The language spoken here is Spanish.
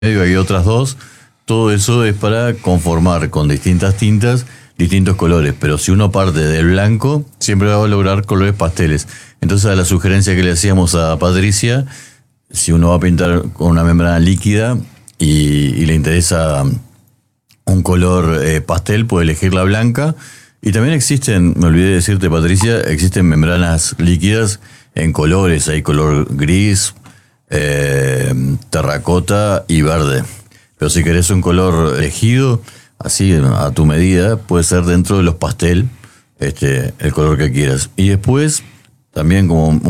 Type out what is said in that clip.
medio hay otras dos. Todo eso es para conformar con distintas tintas distintos colores, pero si uno parte del blanco, siempre va a lograr colores pasteles. Entonces, a la sugerencia que le hacíamos a Patricia, si uno va a pintar con una membrana líquida y le interesa un color pastel, puede elegir la blanca. Y también existen, me olvidé de decirte, Patricia, existen membranas líquidas en colores. Hay color gris, terracota y verde. Pero si querés un color elegido, así a tu medida, puede ser dentro de los pastel, el color que quieras. Y después, también como